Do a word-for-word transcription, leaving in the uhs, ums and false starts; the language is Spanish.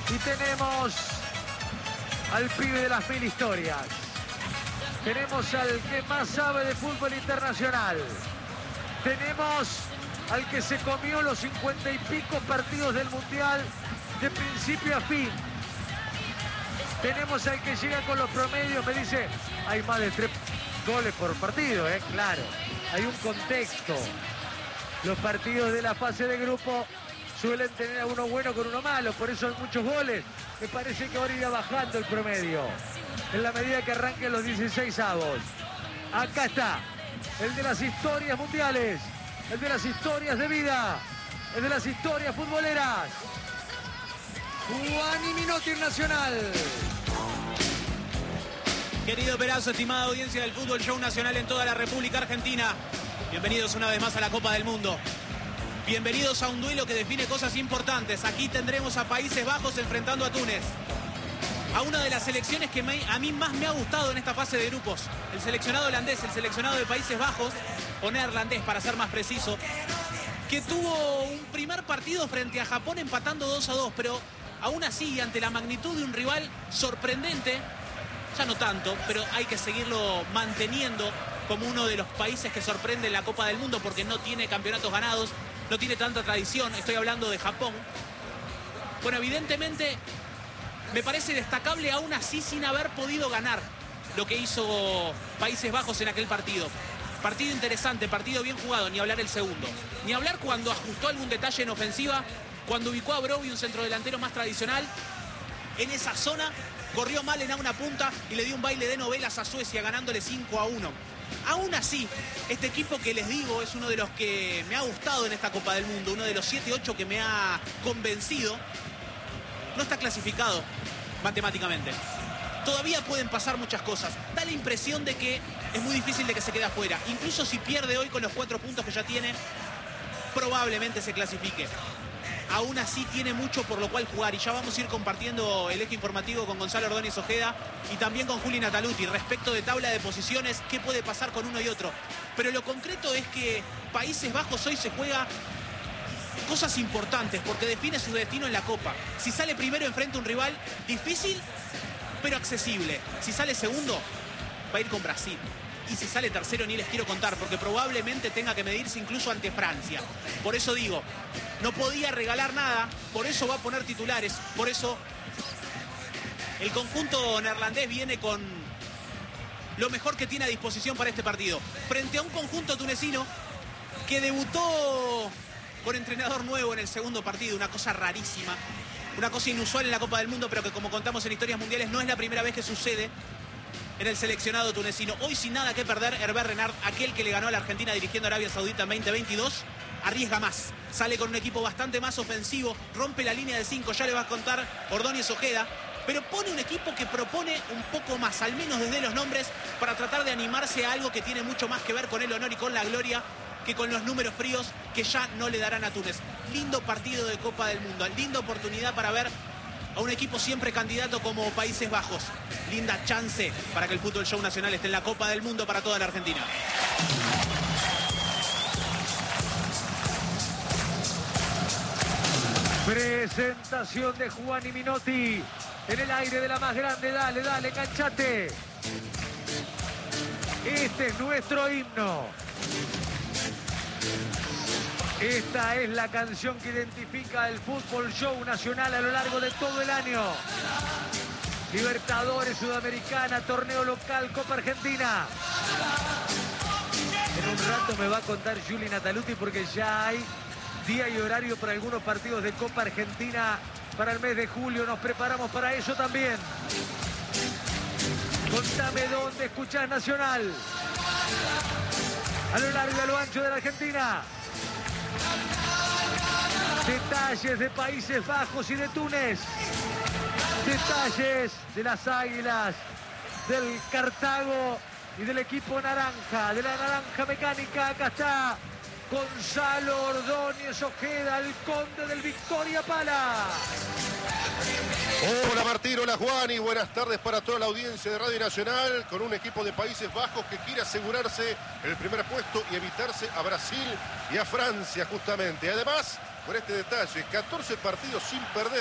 Y tenemos al pibe de las mil historias. Tenemos al que más sabe de fútbol internacional. Tenemos al que se comió los cincuenta y pico partidos del Mundial de principio a fin. Tenemos al que llega con los promedios, me dice, hay más de tres goles por partido, ¿eh? Claro, hay un contexto. Los partidos de la fase de grupo suelen tener a uno bueno con uno malo, por eso hay muchos goles. Me parece que ahora irá bajando el promedio en la medida que arranquen los dieciséis avos. Acá está, el de las historias mundiales, el de las historias de vida, el de las historias futboleras. Juani Minotti Nacional. Querido Perazo, estimada audiencia del Fútbol Show Nacional en toda la República Argentina, bienvenidos una vez más a la Copa del Mundo. Bienvenidos a un duelo que define cosas importantes. Aquí tendremos a Países Bajos enfrentando a Túnez. A una de las selecciones que me, a mí más me ha gustado en esta fase de grupos. El seleccionado holandés, el seleccionado de Países Bajos, o neerlandés para ser más preciso, que tuvo un primer partido frente a Japón empatando dos a dos, pero aún así, ante la magnitud de un rival sorprendente, ya no tanto, pero hay que seguirlo manteniendo como uno de los países que sorprende en la Copa del Mundo porque no tiene campeonatos ganados, no tiene tanta tradición. Estoy hablando de Japón. Bueno, evidentemente me parece destacable aún así sin haber podido ganar lo que hizo Países Bajos en aquel partido. Partido interesante, partido bien jugado, ni hablar el segundo. Ni hablar cuando ajustó algún detalle en ofensiva, cuando ubicó a Broby, un centrodelantero más tradicional, en esa zona, corrió mal en a una punta y le dio un baile de novelas a Suecia, ganándole cinco a uno. Aún así, este equipo que les digo es uno de los que me ha gustado en esta Copa del Mundo, uno de los siete ocho que me ha convencido, no está clasificado matemáticamente. Todavía pueden pasar muchas cosas. Da la impresión de que es muy difícil de que se quede afuera. Incluso si pierde hoy con los cuatro puntos que ya tiene, probablemente se clasifique. Aún así tiene mucho por lo cual jugar y ya vamos a ir compartiendo el eje informativo con Gonzalo Ordóñez Ojeda y también con Juli Nataluti respecto de tabla de posiciones, qué puede pasar con uno y otro. Pero lo concreto es que Países Bajos hoy se juega cosas importantes porque define su destino en la Copa. Si sale primero enfrente a un rival difícil pero accesible, si sale segundo va a ir con Brasil. Y si sale tercero ni les quiero contar, porque probablemente tenga que medirse incluso ante Francia. Por eso digo, no podía regalar nada, por eso va a poner titulares, por eso el conjunto neerlandés viene con lo mejor que tiene a disposición para este partido. Frente a un conjunto tunecino que debutó con entrenador nuevo en el segundo partido, una cosa rarísima, una cosa inusual en la Copa del Mundo, pero que como contamos en Historias Mundiales no es la primera vez que sucede en el seleccionado tunecino. Hoy sin nada que perder, Hervé Renard, aquel que le ganó a la Argentina dirigiendo a Arabia Saudita en veinte veintidós, arriesga más. Sale con un equipo bastante más ofensivo, rompe la línea de cinco, ya le va a contar Ordóñez Ojeda, pero pone un equipo que propone un poco más, al menos desde los nombres, para tratar de animarse a algo que tiene mucho más que ver con el honor y con la gloria que con los números fríos que ya no le darán a Túnez. Lindo partido de Copa del Mundo, linda oportunidad para ver a un equipo siempre candidato como Países Bajos. Linda chance para que el Fútbol Show Nacional esté en la Copa del Mundo para toda la Argentina. Presentación de Juani Minotti en el aire de la más grande. Dale, dale, enganchate. Este es nuestro himno. Esta es la canción que identifica el Fútbol Show Nacional a lo largo de todo el año. Libertadores, Sudamericana, torneo local, Copa Argentina. En un rato me va a contar Juli Nataluti porque ya hay día y horario para algunos partidos de Copa Argentina para el mes de julio. Nos preparamos para eso también. Contame dónde escuchás Nacional. A lo largo y a lo ancho de la Argentina. Detalles de Países Bajos y de Túnez. Detalles de las Águilas, del Cartago y del equipo naranja, de la naranja mecánica. Acá está Gonzalo Ordóñez Ojeda, el conde del Victoria Pala. Hola Martín, hola Juan y buenas tardes para toda la audiencia de Radio Nacional con un equipo de Países Bajos que quiere asegurarse el primer puesto y evitarse a Brasil y a Francia justamente. Además, por este detalle, catorce partidos sin perder.